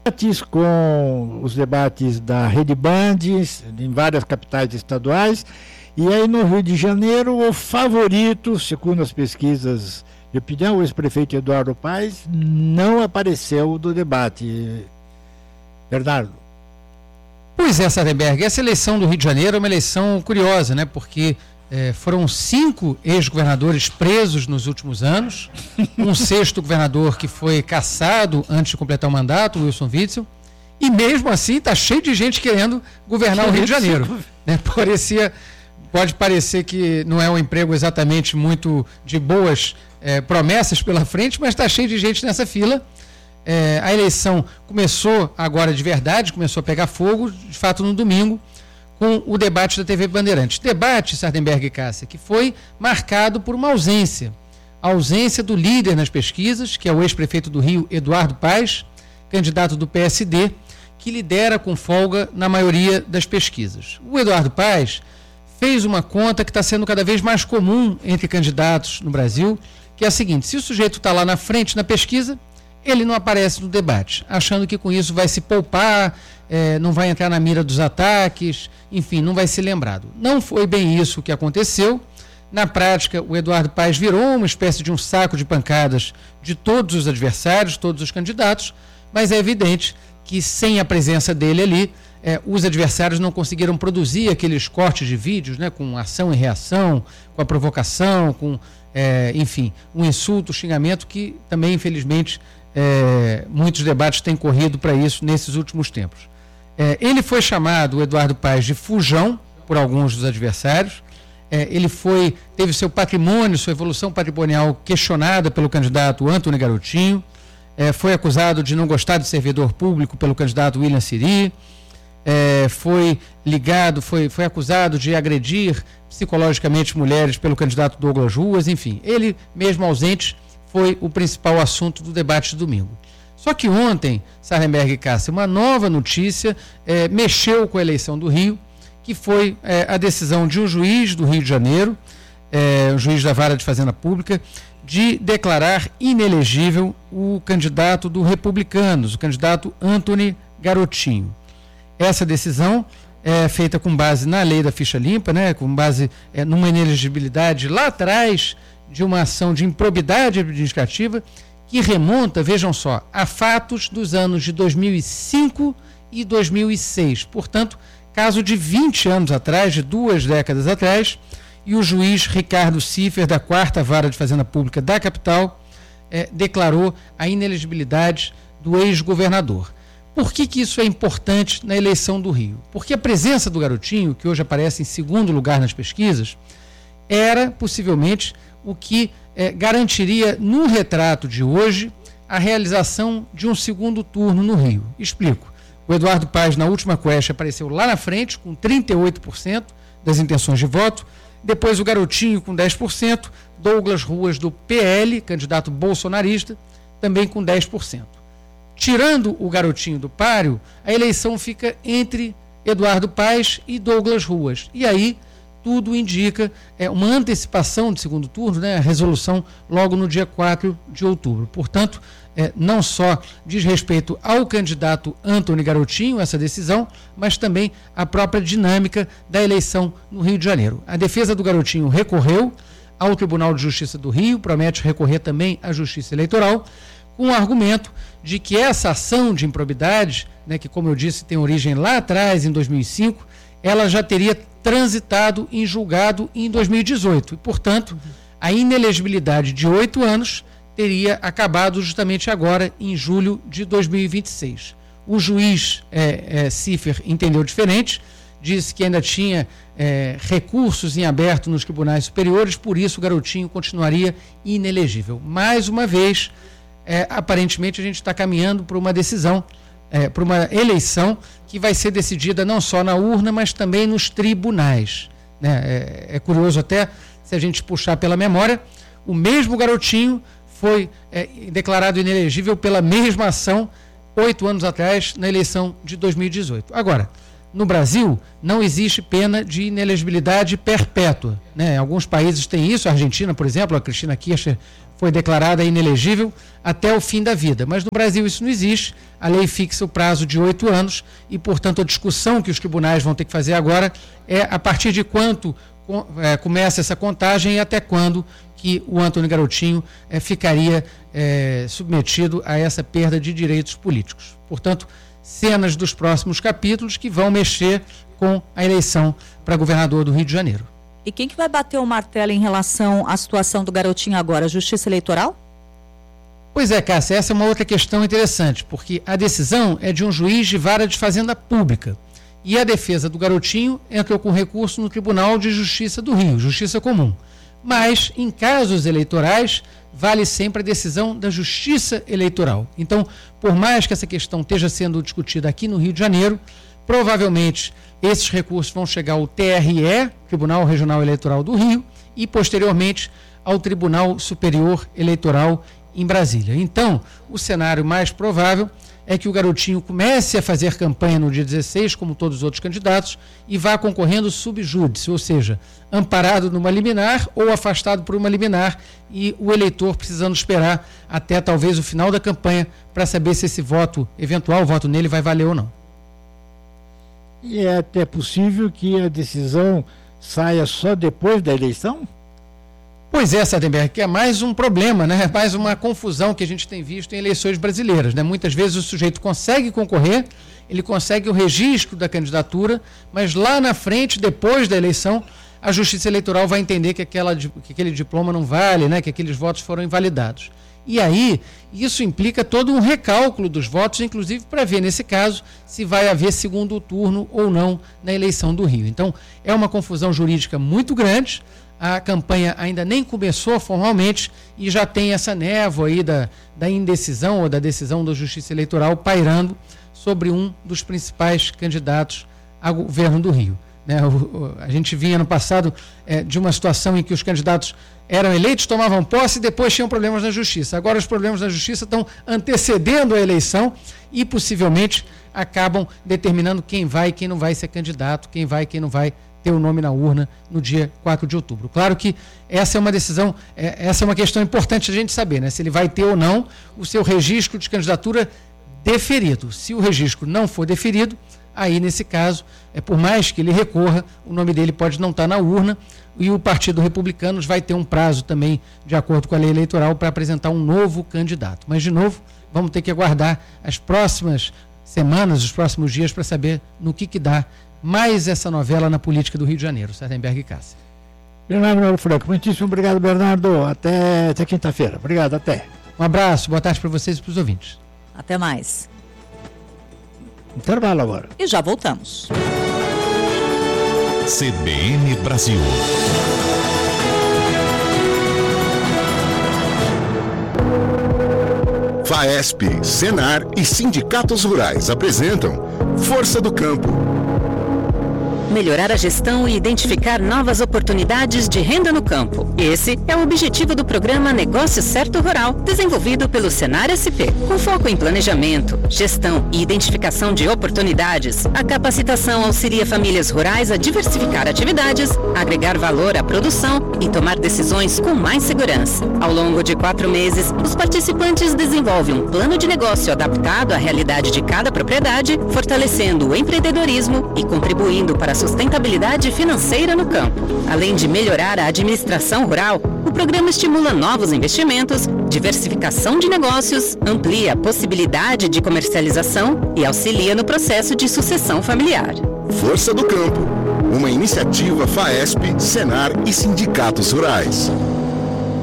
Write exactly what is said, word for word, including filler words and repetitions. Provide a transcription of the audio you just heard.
debates com os debates da Rede Band em várias capitais estaduais, e aí no Rio de Janeiro o favorito, segundo as pesquisas de opinião, o ex-prefeito Eduardo Paes, não apareceu do debate. Bernardo. Pois é, Sardenberg, essa eleição do Rio de Janeiro é uma eleição curiosa, né? Porque é, foram cinco ex-governadores presos nos últimos anos, um sexto governador que foi cassado antes de completar o mandato, Wilson Witzel, e mesmo assim está cheio de gente querendo governar o Rio de Janeiro. Né? Parecia, pode parecer que não é um emprego exatamente muito de boas é, promessas pela frente, mas está cheio de gente nessa fila. É, a eleição começou agora de verdade, começou a pegar fogo, de fato, no domingo, com o debate da T V Bandeirantes. Debate, Sardenberg e Cássia, que foi marcado por uma ausência. A ausência do líder nas pesquisas, que é o ex-prefeito do Rio, Eduardo Paes, candidato do P S D, que lidera com folga na maioria das pesquisas. O Eduardo Paes fez uma conta que está sendo cada vez mais comum entre candidatos no Brasil, que é a seguinte: se o sujeito está lá na frente na pesquisa, ele não aparece no debate, achando que com isso vai se poupar, é, não vai entrar na mira dos ataques, enfim, não vai ser lembrado. Não foi bem isso que aconteceu. Na prática, o Eduardo Paes virou uma espécie de um saco de pancadas de todos os adversários, todos os candidatos, mas é evidente que sem a presença dele ali, é, os adversários não conseguiram produzir aqueles cortes de vídeos, né, com ação e reação, com a provocação, com, é, enfim, um insulto, xingamento que também, infelizmente, É, muitos debates têm corrido para isso nesses últimos tempos. É, ele foi chamado, o Eduardo Paes, de fujão por alguns dos adversários. É, ele foi, teve seu patrimônio, sua evolução patrimonial questionada pelo candidato Antony Garotinho. É, foi acusado de não gostar de servidor público pelo candidato William Siri. É, foi ligado, foi, foi acusado de agredir psicologicamente mulheres pelo candidato Douglas Ruas. Enfim, ele mesmo ausente foi o principal assunto do debate de domingo. Só que ontem, Sardenberg e Cássia, uma nova notícia é, mexeu com a eleição do Rio, que foi é, a decisão de um juiz do Rio de Janeiro, é, um juiz da Vara de Fazenda Pública, de declarar inelegível o candidato do Republicanos, o candidato Antony Garotinho. Essa decisão é feita com base na lei da ficha limpa, né, com base é, numa inelegibilidade lá atrás, de uma ação de improbidade administrativa que remonta, vejam só, a fatos dos anos de dois mil e cinco e dois mil e seis. Portanto, caso de vinte anos atrás, de duas décadas atrás, e o juiz Ricardo Ciffer, da quarta Vara de Fazenda Pública da capital, eh, declarou a inelegibilidade do ex-governador. Por que que isso é importante na eleição do Rio? Porque a presença do Garotinho, que hoje aparece em segundo lugar nas pesquisas, era possivelmente o que eh, garantiria no retrato de hoje a realização de um segundo turno no Rio. Explico. O Eduardo Paes, na última quest, apareceu lá na frente com trinta e oito por cento das intenções de voto, depois o Garotinho com dez por cento, Douglas Ruas do P L, candidato bolsonarista, também com dez por cento. Tirando o Garotinho do páreo, a eleição fica entre Eduardo Paes e Douglas Ruas. E aí tudo indica é, uma antecipação de segundo turno, né, a resolução logo no dia quatro de outubro. Portanto, é, não só diz respeito ao candidato Antony Garotinho, essa decisão, mas também a própria dinâmica da eleição no Rio de Janeiro. A defesa do Garotinho recorreu ao Tribunal de Justiça do Rio, promete recorrer também à Justiça Eleitoral, com o argumento de que essa ação de improbidade, né, que, como eu disse, tem origem lá atrás, em dois mil e cinco, ela já teria transitado em julgado em dois mil e dezoito. E, portanto, a inelegibilidade de oito anos teria acabado justamente agora, em julho de dois mil e vinte e seis. O juiz é, é, Ciffer entendeu diferente, disse que ainda tinha é, recursos em aberto nos tribunais superiores, por isso o Garotinho continuaria inelegível. Mais uma vez, é, aparentemente a gente está caminhando para uma decisão, é, para uma eleição que vai ser decidida não só na urna, mas também nos tribunais. Né? É, é curioso até, se a gente puxar pela memória, o mesmo Garotinho foi é, declarado inelegível pela mesma ação oito anos atrás, na eleição de dois mil e dezoito. Agora, no Brasil, não existe pena de inelegibilidade perpétua, né? Alguns países têm isso, a Argentina, por exemplo, a Cristina Kirchner foi declarada inelegível até o fim da vida. Mas no Brasil isso não existe, a lei fixa o prazo de oito anos e, portanto, a discussão que os tribunais vão ter que fazer agora é a partir de quanto é, começa essa contagem e até quando que o Antônio Garotinho é, ficaria é, submetido a essa perda de direitos políticos. Portanto, cenas dos próximos capítulos que vão mexer com a eleição para governador do Rio de Janeiro. E quem que vai bater o martelo em relação à situação do Garotinho agora? A Justiça Eleitoral? Pois é, Cássia, essa é uma outra questão interessante, porque a decisão é de um juiz de vara de fazenda pública. E a defesa do Garotinho entrou com recurso no Tribunal de Justiça do Rio, Justiça Comum. Mas, em casos eleitorais, vale sempre a decisão da Justiça Eleitoral. Então, por mais que essa questão esteja sendo discutida aqui no Rio de Janeiro, provavelmente esses recursos vão chegar ao T R E, Tribunal Regional Eleitoral do Rio, e posteriormente ao Tribunal Superior Eleitoral em Brasília. Então, o cenário mais provável é que o Garotinho comece a fazer campanha no dia dezesseis, como todos os outros candidatos, e vá concorrendo sub júdice, ou seja, amparado numa liminar ou afastado por uma liminar, e o eleitor precisando esperar até talvez o final da campanha para saber se esse voto, eventual voto nele, vai valer ou não. E é até possível que a decisão saia só depois da eleição? Pois é, Sardenberg, que é mais um problema, né? Mais uma confusão que a gente tem visto em eleições brasileiras, né? Muitas vezes o sujeito consegue concorrer, ele consegue o registro da candidatura, mas lá na frente, depois da eleição, a Justiça Eleitoral vai entender que, aquela, que aquele diploma não vale, né? Que aqueles votos foram invalidados. E aí, isso implica todo um recálculo dos votos, inclusive para ver, nesse caso, se vai haver segundo turno ou não na eleição do Rio. Então, é uma confusão jurídica muito grande, a campanha ainda nem começou formalmente e já tem essa névoa aí da, da indecisão ou da decisão da Justiça Eleitoral pairando sobre um dos principais candidatos a governo do Rio. Né? O, o, a gente vinha no passado é, de uma situação em que os candidatos eram eleitos, tomavam posse e depois tinham problemas na justiça. Agora os problemas na justiça estão antecedendo a eleição e possivelmente acabam determinando quem vai e quem não vai ser candidato, quem vai e quem não vai ter o nome na urna no dia quatro de outubro. Claro que essa é uma decisão, é, essa é uma questão importante a gente saber, né? Se ele vai ter ou não o seu registro de candidatura deferido. Se o registro não for deferido, aí nesse caso, é por mais que ele recorra, o nome dele pode não estar na urna e o Partido Republicano vai ter um prazo também, de acordo com a lei eleitoral, para apresentar um novo candidato. Mas, de novo, vamos ter que aguardar as próximas semanas, os próximos dias, para saber no que que dá mais essa novela na política do Rio de Janeiro. Sardenberg e Cássia. Bernardo Franco, muitíssimo obrigado, Bernardo. Até, até quinta-feira. Obrigado, até. Um abraço, boa tarde para vocês e para os ouvintes. Até mais. Intervalo agora. E já voltamos. C B N Brasil. FAESP, Senar e sindicatos rurais apresentam Força do Campo. Melhorar a gestão e identificar novas oportunidades de renda no campo. Esse é o objetivo do programa Negócio Certo Rural, desenvolvido pelo Senar S P. Com foco em planejamento, gestão e identificação de oportunidades, a capacitação auxilia famílias rurais a diversificar atividades, agregar valor à produção e tomar decisões com mais segurança. Ao longo de quatro meses, os participantes desenvolvem um plano de negócio adaptado à realidade de cada propriedade, fortalecendo o empreendedorismo e contribuindo para a sustentabilidade financeira no campo. Além de melhorar a administração rural, o programa estimula novos investimentos, diversificação de negócios, amplia a possibilidade de comercialização e auxilia no processo de sucessão familiar. Força do Campo, uma iniciativa FAESP, Senar e sindicatos rurais.